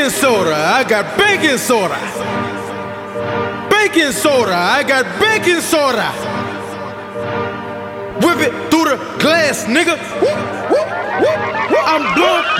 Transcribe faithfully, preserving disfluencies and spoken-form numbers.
baking soda, I got baking soda. Baking soda, I got baking soda. Whip it through the glass, nigga. I'm blowing.